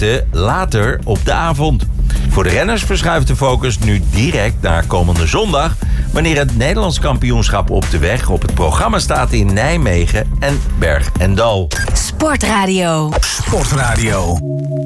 starten later op de avond. Voor de renners verschuift de focus nu direct naar komende zondag, wanneer het Nederlands kampioenschap op de weg op het programma staat in Nijmegen en Berg en Dal. Sportradio. Sportradio.